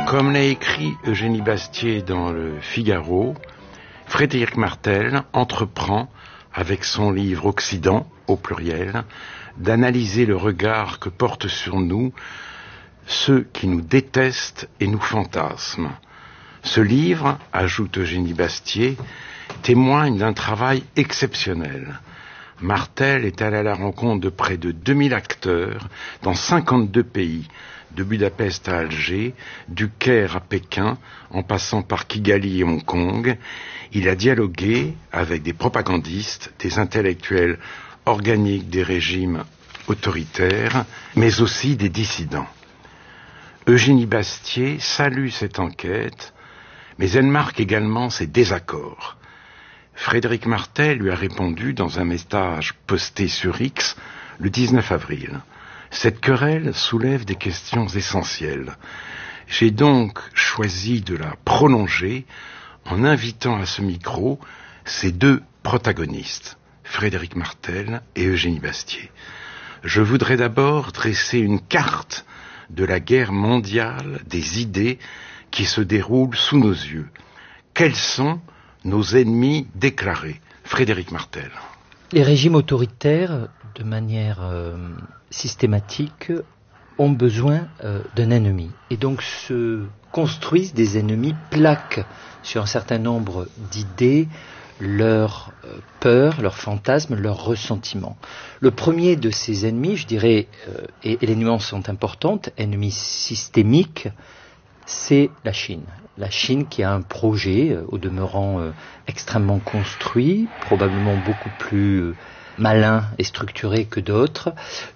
Comme l'a écrit Eugénie Bastier dans le Figaro, Frédéric Martel entreprend, avec son livre Occident, au pluriel, d'analyser le regard que portent sur nous ceux qui nous détestent et nous fantasment. Ce livre, ajoute Eugénie Bastier, témoigne d'un travail exceptionnel. Martel est allé à la rencontre de près de 2000 acteurs dans 52 pays, de Budapest à Alger, du Caire à Pékin, en passant par Kigali et Hong Kong. Il a dialogué avec des propagandistes, des intellectuels organiques des régimes autoritaires, mais aussi des dissidents. Eugénie Bastier salue cette enquête, mais elle marque également ses désaccords. Frédéric Martel lui a répondu dans un message posté sur X le 19 avril. Cette querelle soulève des questions essentielles. J'ai donc choisi de la prolonger en invitant à ce micro ces deux protagonistes, Frédéric Martel et Eugénie Bastier. Je voudrais d'abord dresser une carte de la guerre mondiale des idées qui se déroule sous nos yeux. Quels sont nos ennemis déclarés? Frédéric Martel. Les régimes autoritaires, de manière systématique, ont besoin d'un ennemi. Et donc se construisent des ennemis, plaquent sur un certain nombre d'idées leurs peurs, leurs fantasmes, leurs ressentiments. Le premier de ces ennemis, je dirais, et les nuances sont importantes, ennemi systémique, c'est la Chine. La Chine qui a un projet, au demeurant extrêmement construit, probablement beaucoup plus malin et structuré que d'autres,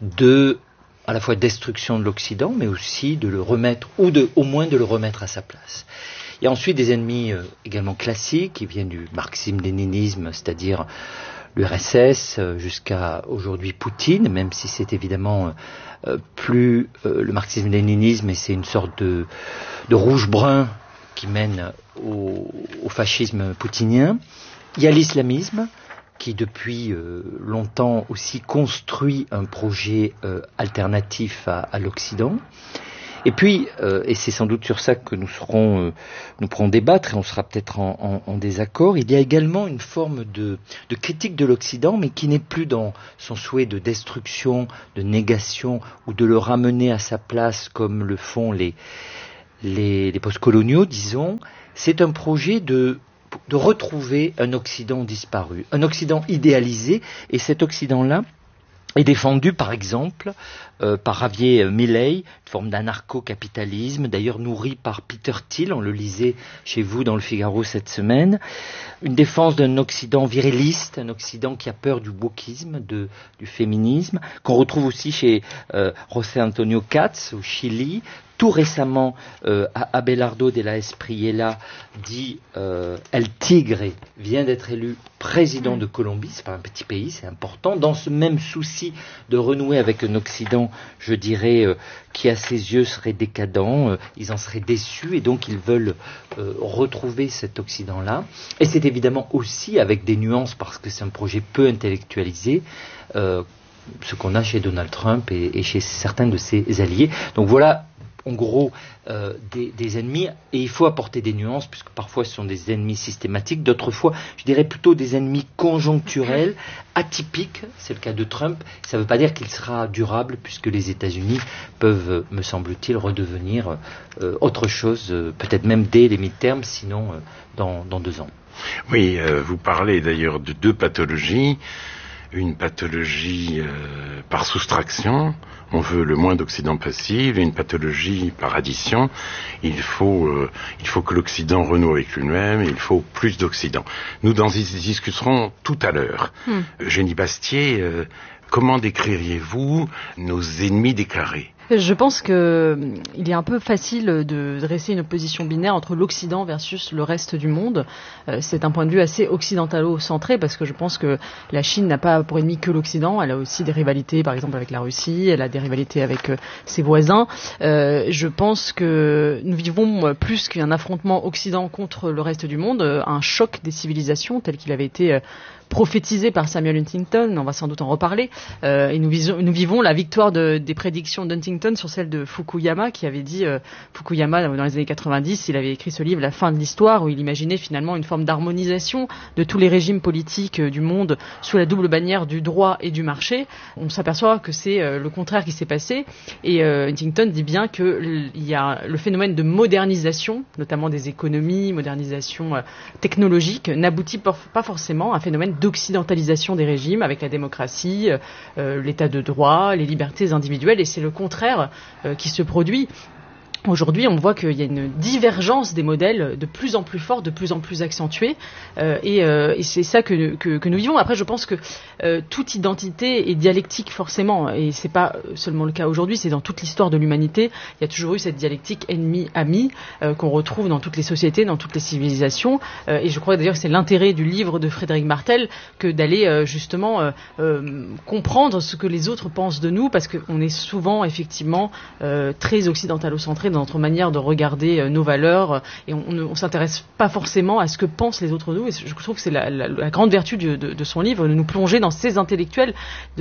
à la fois destruction de l'Occident, mais aussi de le remettre, au moins de le remettre à sa place. Il y a ensuite des ennemis également classiques qui viennent du marxisme-léninisme, c'est-à-dire l'URSS jusqu'à aujourd'hui Poutine, même si c'est évidemment plus le marxisme-léninisme, et c'est une sorte de rouge-brun qui mène au fascisme poutinien. Il y a l'islamisme qui depuis longtemps aussi construit un projet alternatif à l'Occident. Et puis, et c'est sans doute sur ça que nous pourrons débattre, et on sera peut-être en désaccord, il y a également une forme de critique de l'Occident, mais qui n'est plus dans son souhait de destruction, de négation, ou de le ramener à sa place comme le font les postcoloniaux, disons. C'est un projet de retrouver un Occident disparu, un Occident idéalisé, et cet Occident-là est défendu par exemple par Javier Milei, une forme d'anarcho-capitalisme, d'ailleurs nourri par Peter Thiel, on le lisait chez vous dans le Figaro cette semaine, une défense d'un Occident viriliste, un Occident qui a peur du wokisme, du féminisme, qu'on retrouve aussi chez José Antonio Katz au Chili. Tout récemment, Abelardo de la Espriella dit El Tigre vient d'être élu président de Colombie, c'est pas un petit pays, c'est important, dans ce même souci de renouer avec un Occident, je dirais, qui à ses yeux serait décadent, ils en seraient déçus, et donc ils veulent retrouver cet Occident-là. Et c'est évidemment aussi avec des nuances, parce que c'est un projet peu intellectualisé, ce qu'on a chez Donald Trump et chez certains de ses alliés. Donc voilà, en gros, des ennemis, et il faut apporter des nuances, puisque parfois ce sont des ennemis systématiques, d'autres fois, je dirais plutôt des ennemis conjoncturels, atypiques, c'est le cas de Trump. Ça ne veut pas dire qu'il sera durable, puisque les États-Unis peuvent, me semble-t-il, redevenir autre chose, peut-être même dès les mi-termes, sinon dans 2 ans. Oui, vous parlez d'ailleurs de 2 pathologies. Une pathologie par soustraction, on veut le moins d'Occident possible, et une pathologie par addition, il faut que l'Occident renoue avec lui-même, il faut plus d'Occident. Nous en discuterons tout à l'heure. Eugénie Bastier, comment décririez-vous nos ennemis déclarés ? Je pense qu'il est un peu facile de dresser une opposition binaire entre l'Occident versus le reste du monde. C'est un point de vue assez occidentalo-centré, parce que je pense que la Chine n'a pas pour ennemi que l'Occident. Elle a aussi des rivalités, par exemple avec la Russie, elle a des rivalités avec ses voisins. Je pense que nous vivons plus qu'un affrontement Occident contre le reste du monde, un choc des civilisations tel qu'il avait été prophétisé par Samuel Huntington, on va sans doute en reparler, et nous vivons la victoire des prédictions d'Huntington sur celle de Fukuyama, qui avait dit, Fukuyama dans les années 90, il avait écrit ce livre La fin de l'histoire, où il imaginait finalement une forme d'harmonisation de tous les régimes politiques du monde sous la double bannière du droit et du marché. On s'aperçoit que c'est le contraire qui s'est passé, et Huntington dit bien qu'il y a le phénomène de modernisation, notamment des économies, modernisation technologique, n'aboutit pas forcément à un phénomène d'occidentalisation des régimes avec la démocratie, l'état de droit, les libertés individuelles, et c'est le contraire qui se produit. Aujourd'hui, on voit qu'il y a une divergence des modèles de plus en plus forte, de plus en plus accentuée, et c'est ça que nous vivons. Après, je pense que toute identité est dialectique forcément, et c'est pas seulement le cas aujourd'hui, c'est dans toute l'histoire de l'humanité. Il y a toujours eu cette dialectique ennemi-ami qu'on retrouve dans toutes les sociétés, dans toutes les civilisations, et je crois d'ailleurs que c'est l'intérêt du livre de Frédéric Martel que d'aller justement comprendre ce que les autres pensent de nous, parce qu'on est souvent effectivement très occidentalocentré dans notre manière de regarder nos valeurs, et on s'intéresse pas forcément à ce que pensent les autres de nous, et je trouve que c'est la grande vertu de son livre, de nous plonger dans ces intellectuels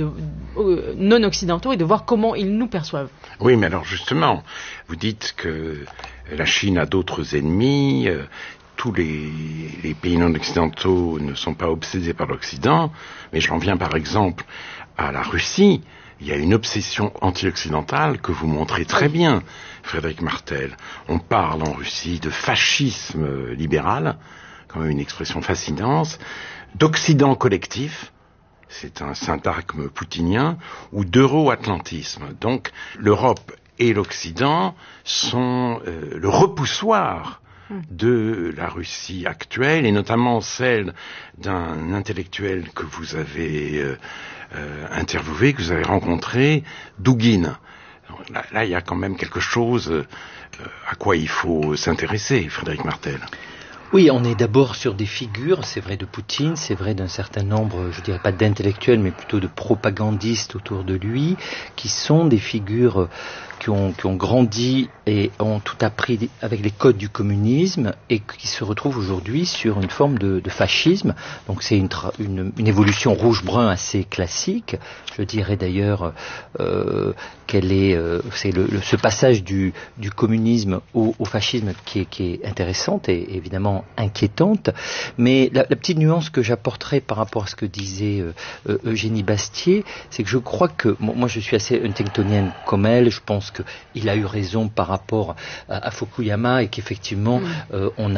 non occidentaux et de voir comment ils nous perçoivent. Oui, mais alors justement, vous dites que la Chine a d'autres ennemis, tous les pays non occidentaux ne sont pas obsédés par l'Occident, mais j'en viens par exemple à la Russie. Il y a une obsession anti-occidentale que vous montrez très bien, Frédéric Martel. On parle en Russie de fascisme libéral, quand même une expression fascinante, d'Occident collectif, c'est un syntagme poutinien, ou d'euro-atlantisme. Donc l'Europe et l'Occident sont le repoussoir de la Russie actuelle, et notamment celle d'un intellectuel que vous avez interviewé, que vous avez rencontré, Douguine. Là, il y a quand même quelque chose à quoi il faut s'intéresser, Frédéric Martel. Oui, on est d'abord sur des figures, c'est vrai de Poutine, c'est vrai d'un certain nombre, je dirais pas d'intellectuels, mais plutôt de propagandistes autour de lui, qui sont des figures qui ont grandi et ont tout appris avec les codes du communisme et qui se retrouvent aujourd'hui sur une forme de fascisme. Donc c'est une évolution rouge-brun assez classique. Je dirais d'ailleurs qu'elle est, c'est ce passage du communisme au fascisme qui est intéressante et évidemment inquiétante. Mais la petite nuance que j'apporterais par rapport à ce que disait Eugénie Bastier, c'est que je crois que moi je suis assez huntingtonienne comme elle. Je pense qu'il a eu raison par rapport à Fukuyama et qu'effectivement on